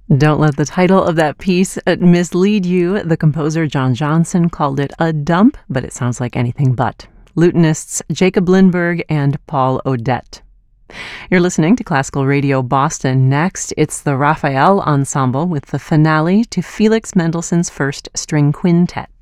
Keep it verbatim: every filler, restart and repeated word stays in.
Don't let the title of that piece uh, mislead you. The composer John Johnson called it a dump, but it sounds like anything but. Lutenists Jacob Lindberg and Paul Odette. You're listening to Classical Radio Boston. Next, it's the Raphael Ensemble with the finale to Felix Mendelssohn's First String Quintet.